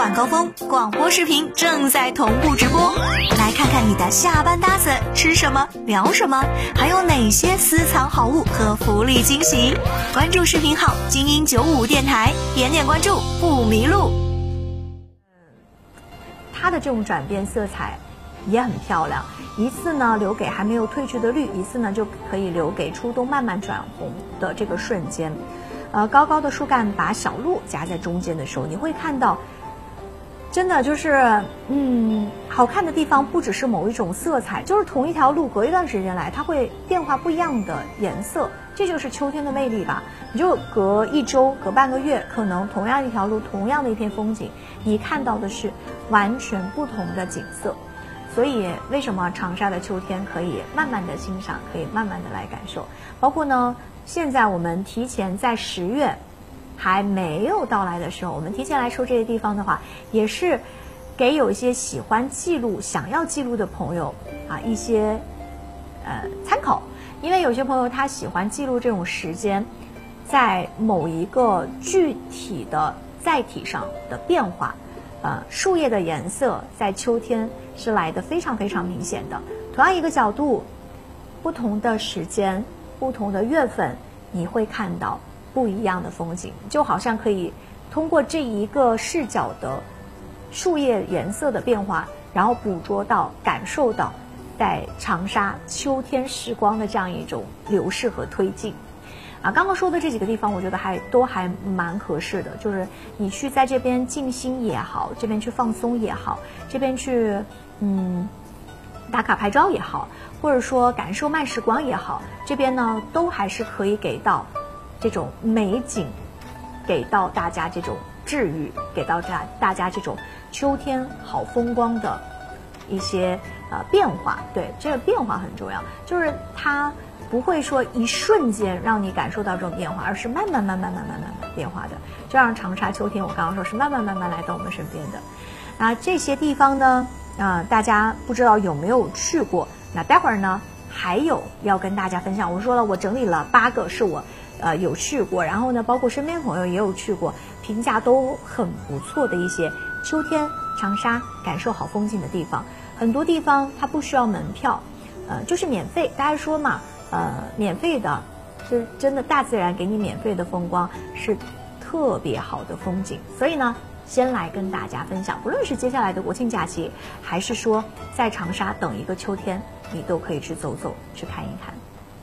晚高峰广播视频正在同步直播，来看看你的下班搭子吃什么聊什么，还有哪些私藏好物和福利惊喜。关注视频号精英95电台，点点关注不迷路。 它的这种转变色彩也很漂亮，一次呢留给还没有褪去的绿，一次呢就可以留给初冬慢慢转红的这个瞬间。高高的树干把小路夹在中间的时候，你会看到真的就是好看的地方不只是某一种色彩，就是同一条路隔一段时间来它会变化不一样的颜色，这就是秋天的魅力吧。你就隔一周隔半个月，可能同样一条路同样的一片风景，你看到的是完全不同的景色。所以为什么长沙的秋天可以慢慢的欣赏，可以慢慢的来感受，包括呢现在我们提前在10月还没有到来的时候，我们提前来说这些地方的话，也是给有一些喜欢记录想要记录的朋友一些参考。因为有些朋友他喜欢记录这种时间在某一个具体的载体上的变化，树叶的颜色在秋天是来得非常非常明显的。同样一个角度，不同的时间不同的月份，你会看到不一样的风景，就好像可以通过这一个视角的树叶颜色的变化，然后捕捉到感受到在长沙秋天时光的这样一种流逝和推进。刚刚说的这几个地方我觉得都还蛮合适的，就是你去在这边静心也好，这边去放松也好，这边去打卡拍照也好，或者说感受慢时光也好，这边呢都还是可以给到这种美景，给到大家这种治愈，给到大家这种秋天好风光的一些变化。对，这个变化很重要，就是它不会说一瞬间让你感受到这种变化，而是慢慢变化的。就像长沙秋天我刚刚说是慢慢来到我们身边的。这些地方呢大家不知道有没有去过，那待会儿呢还有要跟大家分享。我说了，我整理了8个是我有去过，然后呢包括身边朋友也有去过，评价都很不错的一些秋天长沙感受好风景的地方。很多地方它不需要门票，就是免费。大家说嘛，免费的，就是真的大自然给你免费的风光是特别好的风景。所以呢先来跟大家分享，不论是接下来的国庆假期，还是说在长沙等一个秋天，你都可以去走走，去看一看。